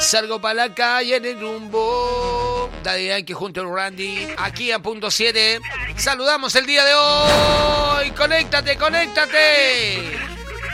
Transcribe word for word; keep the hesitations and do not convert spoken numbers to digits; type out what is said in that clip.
Salgo para la calle en el rumbo. Daddy Yankee junto al Randy. Aquí a punto siete. Saludamos el día de hoy. Conéctate, conéctate.